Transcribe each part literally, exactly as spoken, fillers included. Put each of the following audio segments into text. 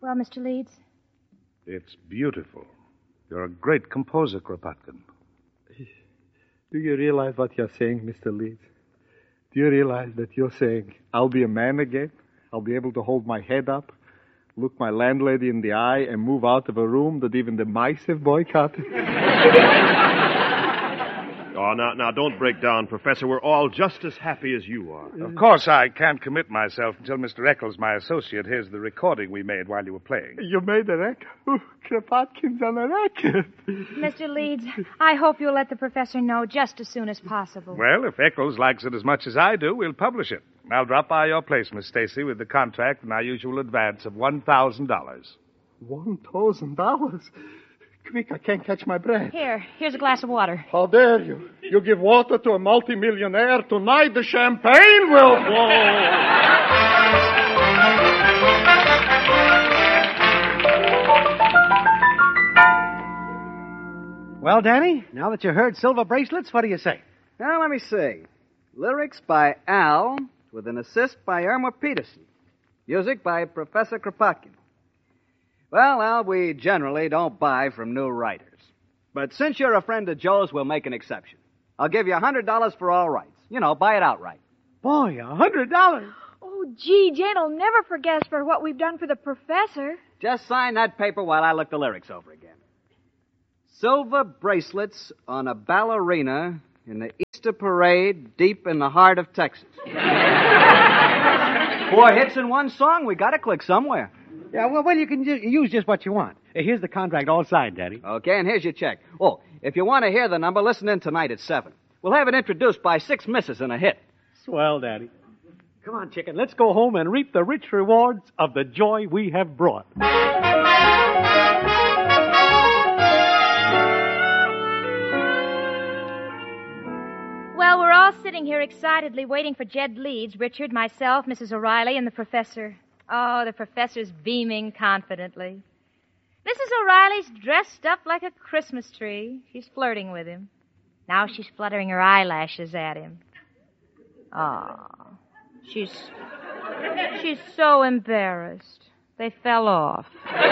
Well, Mister Leeds? It's beautiful. You're a great composer, Kropotkin. Do you realize what you're saying, Mister Leeds? Do you realize that you're saying, I'll be a man again? I'll be able to hold my head up, look my landlady in the eye, and move out of a room that even the mice have boycotted? Oh, now, now, don't break down, Professor. We're all just as happy as you are. Of course, I can't commit myself until Mister Eccles, my associate, hears the recording we made while you were playing. You made a record? Ooh, Kropotkin's on a record. Mister Leeds, I hope you'll let the professor know just as soon as possible. Well, if Eccles likes it as much as I do, we'll publish it. I'll drop by your place, Miss Stacy, with the contract and our usual advance of one thousand dollars. one thousand dollars? Quick, I can't catch my breath. Here, here's a glass of water. How dare you? You give water to a multimillionaire. Tonight the champagne will flow. Well, Danny, now that you heard Silver Bracelets, what do you say? Now, let me see. Lyrics by Al, with an assist by Irma Peterson. Music by Professor Kropotkin. Well, Al, we generally don't buy from new writers. But since you're a friend of Joe's, we'll make an exception. I'll give you a hundred dollars for all rights. You know, buy it outright. Boy, a hundred dollars. Oh, gee, Jane will never forget us for what we've done for the professor. Just sign that paper while I look the lyrics over again. Silver bracelets on a ballerina in the Easter parade deep in the heart of Texas. Four hits in one song. We gotta click somewhere. Yeah, well, well, you can ju- use just what you want. Uh, Here's the contract all signed, Daddy. Okay, and here's your check. Oh, if you want to hear the number, listen in tonight at seven. We'll have it introduced by six misses and a hit. Swell, Daddy. Come on, chicken, let's go home and reap the rich rewards of the joy we have brought. Well, we're all sitting here excitedly waiting for Jed Leeds, Richard, myself, Missus O'Reilly, and the professor. Oh, the professor's beaming confidently. Missus O'Reilly's dressed up like a Christmas tree. She's flirting with him. Now she's fluttering her eyelashes at him. Oh, she's... she's so embarrassed. They fell off.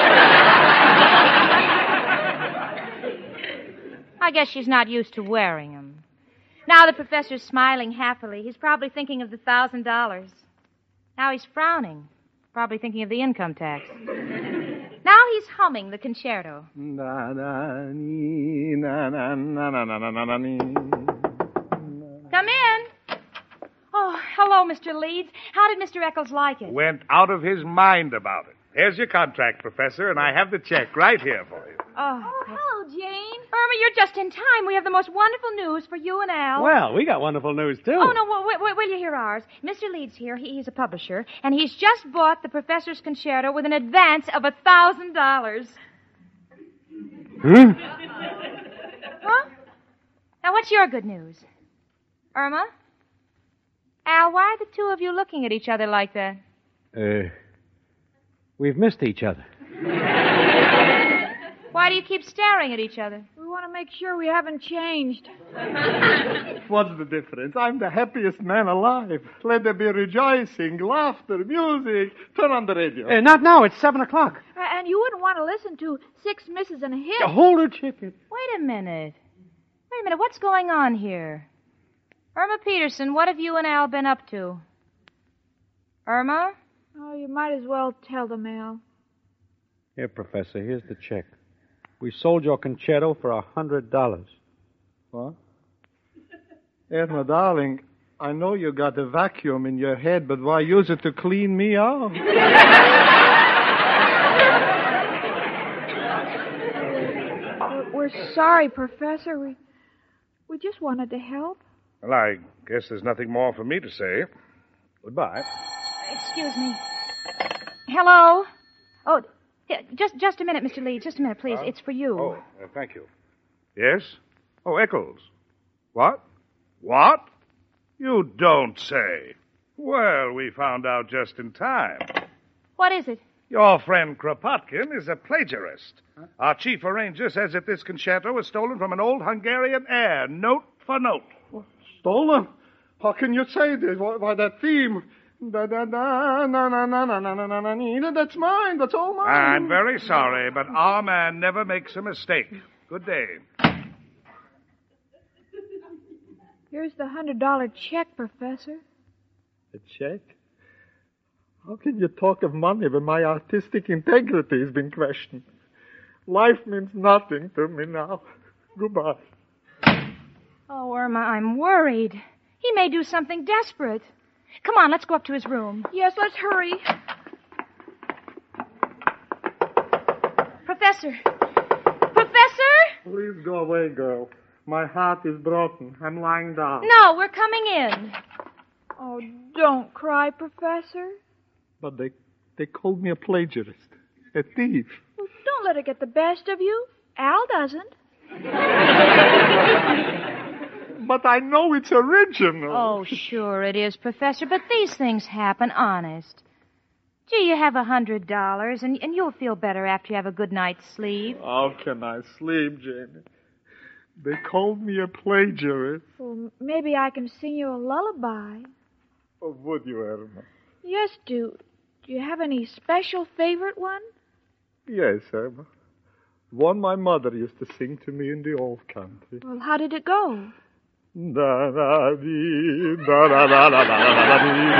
I guess she's not used to wearing them. Now the professor's smiling happily. He's probably thinking of the thousand dollars. Now he's frowning. Probably thinking of the income tax. Now he's humming the concerto. Na na ni na na na na na na na ni. Come in. Oh, hello, Mister Leeds. How did Mister Eccles like it? Went out of his mind about it. Here's your contract, Professor, and I have the check right here for you. Oh, Oh, hello, Jane. Irma, you're just in time. We have the most wonderful news for you and Al. Well, we got wonderful news, too. Oh, no, wait, wait, will you hear ours? Mister Leeds here, he, he's a publisher, and he's just bought the professor's concerto with an advance of a thousand dollars. Hmm? Huh? Now, what's your good news? Irma? Al, why are the two of you looking at each other like that? Uh, we've missed each other. Why do you keep staring at each other? We want to make sure we haven't changed. What's the difference? I'm the happiest man alive. Let there be rejoicing, laughter, music. Turn on the radio. Uh, not now. It's seven o'clock. Uh, and you wouldn't want to listen to Six Misses and a Hit. Uh, hold it, chicken. Wait a minute. Wait a minute. What's going on here? Irma Peterson, what have you and Al been up to? Irma? Oh, you might as well tell them, Al. Here, Professor, here's the check. We sold your concerto for a hundred dollars. What? Irma, darling, I know you got a vacuum in your head, but why use it to clean me out? We're, we're sorry, Professor. We, we just wanted to help. Well, I guess there's nothing more for me to say. Goodbye. Excuse me. Hello? Oh, yeah, just just a minute, Mister Leeds. Just a minute, please. Uh, it's for you. Oh, uh, thank you. Yes? Oh, Eccles. What? What? You don't say. Well, we found out just in time. What is it? Your friend Kropotkin is a plagiarist. Huh? Our chief arranger says that this concerto was stolen from an old Hungarian air, note for note. Stolen? How can you say this? Why, why that theme, Da da da na na na na na na na na. That's mine. That's all mine. I'm very sorry, but our man never makes a mistake. Good day. Here's the hundred dollar check, Professor. A check? How can you talk of money when my artistic integrity has been questioned? Life means nothing to me now. Goodbye. Oh, Irma, I'm worried. He may do something desperate. Come on, let's go up to his room. Yes, let's hurry. Professor! Professor! Please go away, girl. My heart is broken. I'm lying down. No, we're coming in. Oh, don't cry, Professor. But they they called me a plagiarist, a thief. Well, don't let it get the best of you. Al doesn't. But I know it's original. Oh, sure it is, Professor, but these things happen, honest. Gee, you have a hundred dollars, and and you'll feel better after you have a good night's sleep. How can I sleep, Janie? They called me a plagiarist. Well, maybe I can sing you a lullaby. Oh, would you, Irma? Yes, do. Do you have any special favorite one? Yes, Irma. One my mother used to sing to me in the old country. Well, how did it go? Da da dee, da da da da da da da dee.